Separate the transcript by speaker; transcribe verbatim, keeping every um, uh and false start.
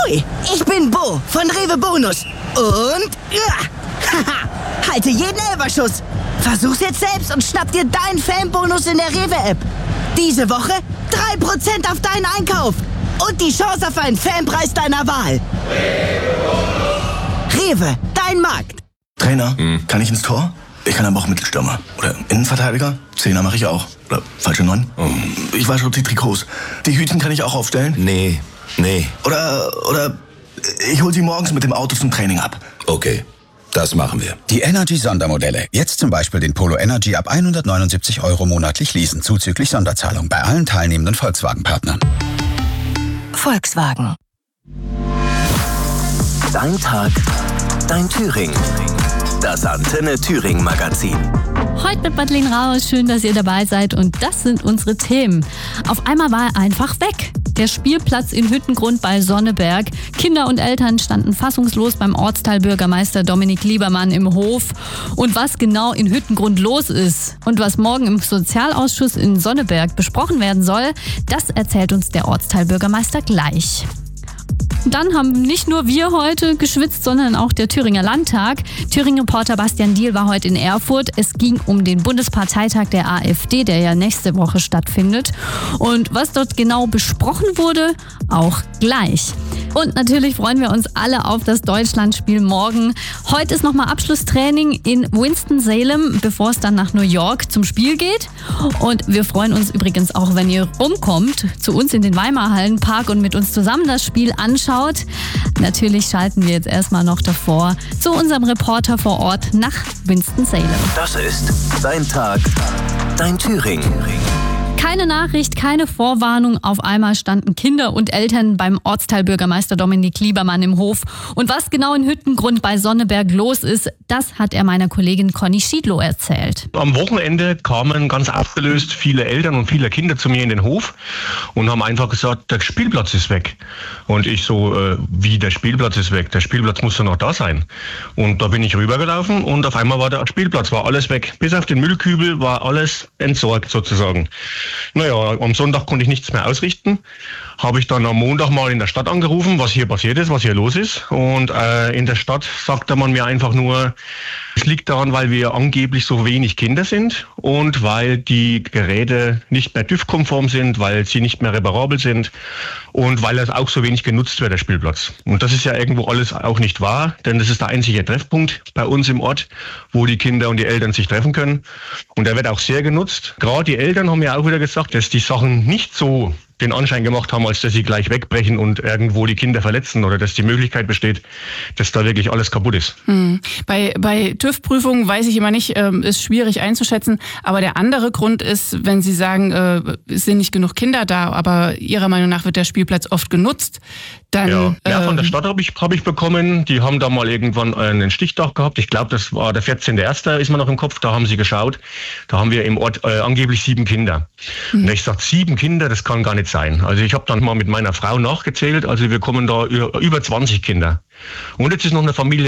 Speaker 1: Hui, ich bin Bo von Rewe Bonus. Und ja, haha, halte jeden Elferschuss. Versuch's jetzt selbst und schnapp dir deinen Fanbonus in der Rewe-App. Diese Woche drei Prozent auf deinen Einkauf. Und die Chance auf einen Fanpreis deiner Wahl. Rewe, dein Markt.
Speaker 2: Trainer, hm. kann ich ins Tor? Ich kann aber auch Mittelstürmer. Oder Innenverteidiger? Zehner mache ich auch. Oder falsche Neun? Oh. Ich wasche die Trikots. Die Hütchen kann ich auch aufstellen?
Speaker 3: Nee, nee.
Speaker 2: Oder, oder ich hol sie morgens mit dem Auto zum Training ab.
Speaker 3: Okay, das machen wir.
Speaker 4: Die Energy-Sondermodelle. Jetzt zum Beispiel den Polo Energy ab hundertneunundsiebzig Euro monatlich leasen, zuzüglich Sonderzahlung bei allen teilnehmenden Volkswagen-Partnern.
Speaker 5: Volkswagen.
Speaker 6: Dein Tag, dein Thüringen. Das Antenne Thüringen Magazin.
Speaker 7: Heute mit Madeleine Rausch. Schön, dass ihr dabei seid. Und das sind unsere Themen. Auf einmal war er einfach weg. Der Spielplatz in Hüttengrund bei Sonneberg. Kinder und Eltern standen fassungslos beim Ortsteilbürgermeister Dominik Liebermann im Hof. Und was genau in Hüttengrund los ist und was morgen im Sozialausschuss in Sonneberg besprochen werden soll, das erzählt uns der Ortsteilbürgermeister gleich. Dann haben nicht nur wir heute geschwitzt, sondern auch der Thüringer Landtag. Thüringen-Reporter Bastian Diehl war heute in Erfurt. Es ging um den Bundesparteitag der AfD, der ja nächste Woche stattfindet. Und was dort genau besprochen wurde, auch gleich. Und natürlich freuen wir uns alle auf das Deutschlandspiel morgen. Heute ist nochmal Abschlusstraining in Winston-Salem, bevor es dann nach New York zum Spiel geht. Und wir freuen uns übrigens auch, wenn ihr rumkommt, zu uns in den Weimarhallenpark und mit uns zusammen das Spiel anschaut. Natürlich schalten wir jetzt erstmal noch davor zu unserem Reporter vor Ort nach Winston-Salem.
Speaker 6: Das ist dein Tag, dein Thüringen.
Speaker 7: Keine Nachricht, keine Vorwarnung. Auf einmal standen Kinder und Eltern beim Ortsteilbürgermeister Dominik Liebermann im Hof. Und was genau in Hüttengrund bei Sonneberg los ist, das hat er meiner Kollegin Conny Schiedlow erzählt.
Speaker 8: Am Wochenende kamen ganz abgelöst viele Eltern und viele Kinder zu mir in den Hof und haben einfach gesagt, der Spielplatz ist weg. Und ich so, äh, wie der Spielplatz ist weg? Der Spielplatz muss doch noch da sein. Und da bin ich rübergelaufen und auf einmal war der Spielplatz, war alles weg. Bis auf den Müllkübel war alles entsorgt sozusagen. Naja, am Sonntag konnte ich nichts mehr ausrichten. Habe ich dann am Montag mal in der Stadt angerufen, was hier passiert ist, was hier los ist. Und äh, in der Stadt sagte man mir einfach nur, es liegt daran, weil wir angeblich so wenig Kinder sind und weil die Geräte nicht mehr TÜV-konform sind, weil sie nicht mehr reparabel sind und weil es auch so wenig genutzt wird, der Spielplatz. Und das ist ja irgendwo alles auch nicht wahr, denn das ist der einzige Treffpunkt bei uns im Ort, wo die Kinder und die Eltern sich treffen können. Und der wird auch sehr genutzt. Gerade die Eltern haben ja auch wieder gesagt, dass die Sachen nicht so den Anschein gemacht haben, als dass sie gleich wegbrechen und irgendwo die Kinder verletzen oder dass die Möglichkeit besteht, dass da wirklich alles kaputt ist.
Speaker 9: Hm. Bei, bei TÜV-Prüfungen weiß ich immer nicht, äh, ist schwierig einzuschätzen. Aber der andere Grund ist, wenn Sie sagen, äh, es sind nicht genug Kinder da, aber Ihrer Meinung nach wird der Spielplatz oft genutzt, dann...
Speaker 8: Ja, ja von der
Speaker 9: äh,
Speaker 8: Stadt habe ich, hab ich bekommen. Die haben da mal irgendwann einen Stichtag gehabt. Ich glaube, das war der vierzehnte erste ist mir noch im Kopf. Da haben sie geschaut. Da haben wir im Ort äh, angeblich sieben Kinder. Hm. Und ich sage, sieben Kinder, das kann gar nicht sein. Also ich habe dann mal mit meiner Frau nachgezählt. Also wir kommen da über zwanzig Kinder. Und jetzt ist noch eine Familie